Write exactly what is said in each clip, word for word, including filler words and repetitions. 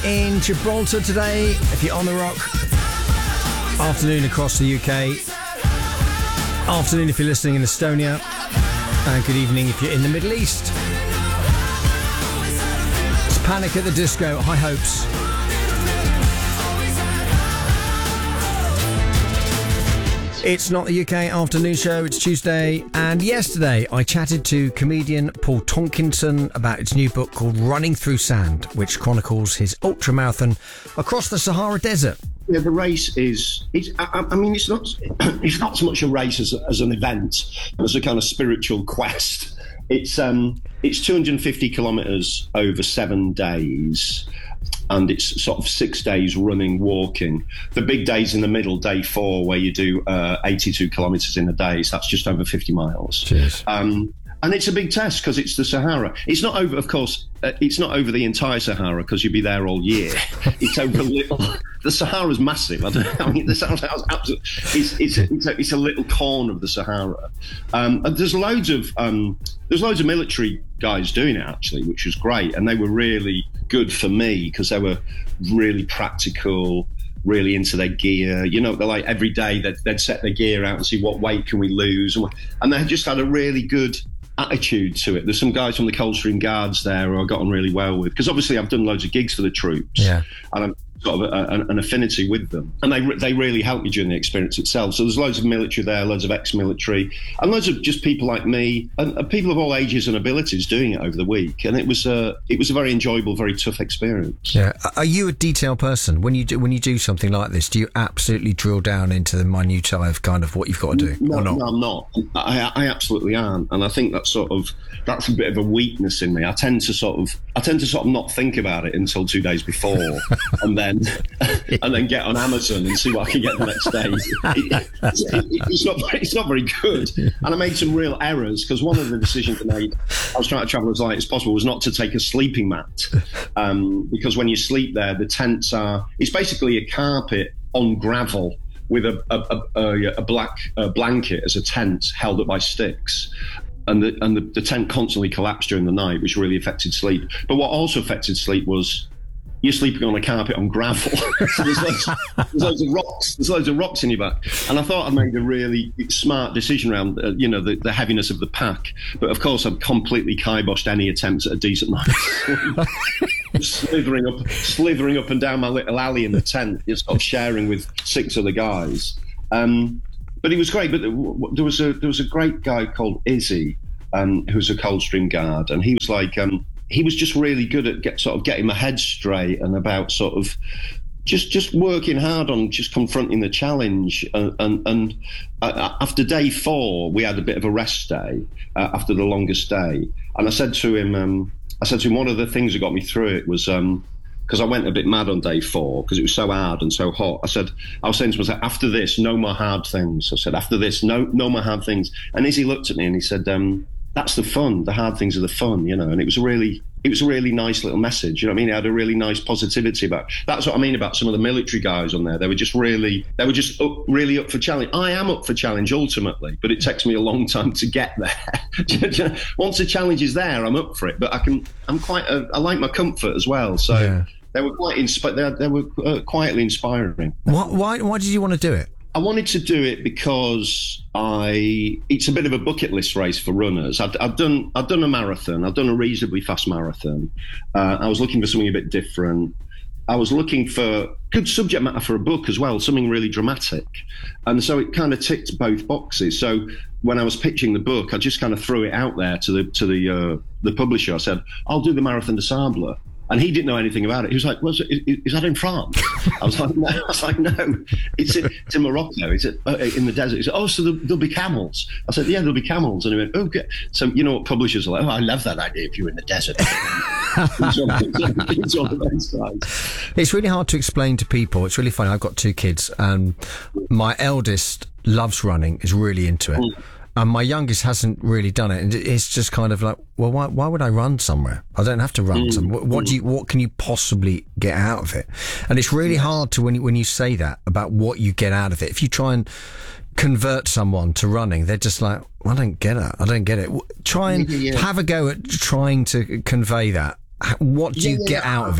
in Gibraltar today. If you're on the rock, afternoon across the U K. Afternoon if you're listening in Estonia. And good evening if you're in the Middle East. It's Panic at the Disco, High Hopes. It's not the U K afternoon show, it's Tuesday, and yesterday I chatted to comedian Paul Tonkinson about his new book called Running Through Sand, which chronicles his ultramarathon across the Sahara Desert. Yeah, the race is, it's, I, I mean, it's not it's not so much a race as, as an event, as a kind of spiritual quest. It's um, it's two hundred fifty kilometres over seven days. And it's sort of six days running, walking. The big days in the middle, day four, where you do uh, eighty-two kilometres in a day. So that's just over fifty miles. Cheers. Um, and it's a big test because it's the Sahara. It's not over, of course, uh, it's not over the entire Sahara because you'd be there all year. It's over a little. The Sahara's massive. I, don't, I mean, the Sahara's absolutely. It's it's a, it's, a, it's a little corner of the Sahara. Um, and there's loads of um, there's loads of military guys doing it actually, which was great, and they were really good for me because they were really practical, really into their gear. You know, they're like every day they'd, they'd set their gear out and see what weight can we lose, and they just had a really good attitude to it. There's some guys from the Coldstream Guards there who I got on really well with because obviously I've done loads of gigs for the troops, yeah, and I'm sort of a, a, an affinity with them, and they they really helped me during the experience itself. So there's loads of military there, loads of ex-military, and loads of just people like me, and, and people of all ages and abilities doing it over the week. And it was a it was a very enjoyable, very tough experience. Yeah, are you a detail person when you do when you do something like this? Do you absolutely drill down into the minutiae of kind of what you've got to do, no, or not? No, I'm not. I, I absolutely aren't, and I think that's sort of that's a bit of a weakness in me. I tend to sort of I tend to sort of not think about it until two days before, and then. and then get on Amazon and see what I can get the next day. It, it, it, it's not it's not very good. And I made some real errors because one of the decisions I made, I was trying to travel as light as possible, was not to take a sleeping mat. Um, because when you sleep there, the tents are, it's basically a carpet on gravel with a, a, a, a black uh, blanket as a tent held up by sticks. And the, and the, the tent constantly collapsed during the night, which really affected sleep. But what also affected sleep was you're sleeping on a carpet on gravel. So there's, loads, there's loads of rocks. There's loads of rocks in your back. And I thought I'd made a really smart decision around, uh, you know, the, the heaviness of the pack. But of course, I've completely kiboshed any attempts at a decent night's sleep. slithering up, slithering up and down my little alley in the tent, just sort of sharing with six other guys. Um, but it was great. But there was a there was a great guy called Izzy, um, who was a Coldstream Guard, and he was like. Um, He was just really good at get, sort of getting my head straight and about sort of just just working hard on just confronting the challenge. And, and, and uh, after day four, we had a bit of a rest day uh, after the longest day. And I said to him, um, I said to him, one of the things that got me through it was because um, I went a bit mad on day four because it was so hard and so hot. I said, I was saying to myself, after this, no more hard things. I said, after this, no no more hard things. And Izzy looked at me and he said, um, that's the fun. The hard things are the fun, you know. And it was a really, it was a really nice little message. You know what I mean? It had a really nice positivity about. That's what I mean about some of the military guys on there. They were just really, they were just up, really up for challenge. I am up for challenge ultimately, but it takes me a long time to get there. Once the challenge is there, I'm up for it. But I can, I'm quite, a, I like my comfort as well. So yeah. They were quite inspi- they, they were uh, quietly inspiring. Why, why, why did you want to do it? I wanted to do it because I it's a bit of a bucket list race for runners. I've, I've done I've done a marathon. I've done a reasonably fast marathon. Uh, I was looking for something a bit different. I was looking for good subject matter for a book as well, something really dramatic. And so it kind of ticked both boxes. So when I was pitching the book, I just kind of threw it out there to the to the uh, the publisher. I said, I'll do the Marathon des Sables. And he didn't know anything about it. He was like, well, is, is that in France? I was like, no. I was like, no. It's in, it's in Morocco. It's uh, in the desert. He said, oh, so there'll, there'll be camels. I said, yeah, there'll be camels. And he went, okay. So you know what publishers are like? Oh, I love that idea if you're in the desert. it's, on, it's on the side. It's really hard to explain to people. It's really funny. I've got two kids, and my eldest loves running, is really into it. Mm. And my youngest hasn't really done it, and it's just kind of like, well, why, why would I run somewhere? I don't have to run mm. somewhere. What, what do you, what can you possibly get out of it? And it's really yes. hard to when you, when you say that about what you get out of it. If you try and convert someone to running, they're just like, well, I don't get it. I don't get it. Try and yeah. have a go at trying to convey that. What do you yeah, get yeah. out of it?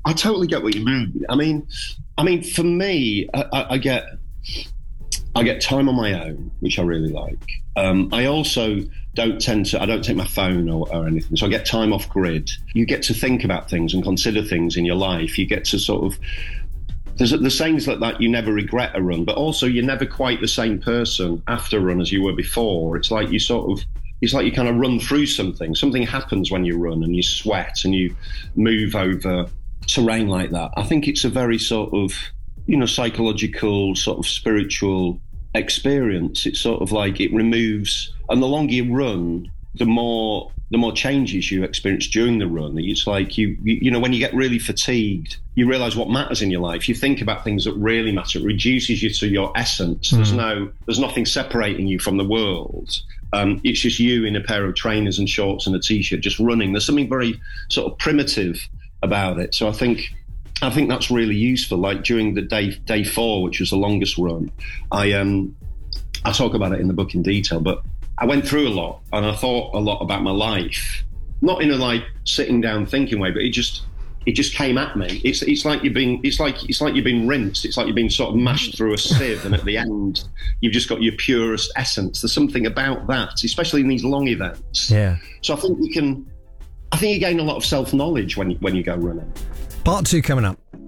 I totally get what you mean. I mean, I mean, for me, I, I, I get I get time on my own, which I really like. Um, I also don't tend to, I don't take my phone or, or anything, so I get time off grid. You get to think about things and consider things in your life. You get to sort of, there's the sayings like that, you never regret a run, but also you're never quite the same person after a run as you were before. It's like you sort of, it's like you kind of run through something. Something happens when you run and you sweat and you move over terrain like that. I think it's a very sort of, you know, psychological, sort of spiritual experience. It's sort of like it removes, and the longer you run, the more the more changes you experience during the run. It's like you, you, you know, when you get really fatigued, you realise what matters in your life. You think about things that really matter. It reduces you to your essence. Mm. There's no, there's nothing separating you from the world. Um, it's just you in a pair of trainers and shorts and a t-shirt, just running. There's something very sort of primitive about it. So I think, I think that's really useful. Like during the day, day four, which was the longest run, I um, I talk about it in the book in detail, but I went through a lot and I thought a lot about my life, not in a like sitting down thinking way, but it just it just came at me. It's it's like you've been it's like it's like you've been rinsed. It's like you've been sort of mashed through a sieve, and at the end you've just got your purest essence. There's something about that, especially in these long events. Yeah. So I think you can, I think you gain a lot of self knowledge when you, when you go running. Part two coming up.